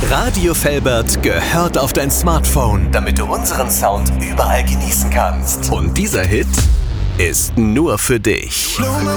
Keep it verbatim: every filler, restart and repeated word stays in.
Radio Velbert gehört auf dein Smartphone, damit du unseren Sound überall genießen kannst. Und dieser Hit ist nur für dich. Blume